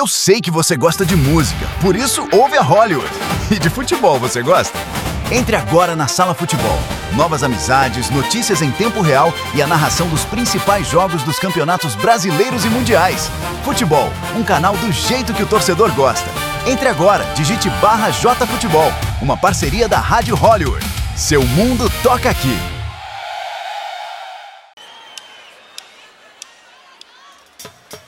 Eu sei que você gosta de música, por isso ouve a Hollywood. E de futebol, você gosta? Entre agora na Sala Futebol. Novas amizades, notícias em tempo real e a narração dos principais jogos dos campeonatos brasileiros e mundiais. Futebol, um canal do jeito que o torcedor gosta. Entre agora, digite /JFutebol, uma parceria da Rádio Hollywood. Seu mundo toca aqui.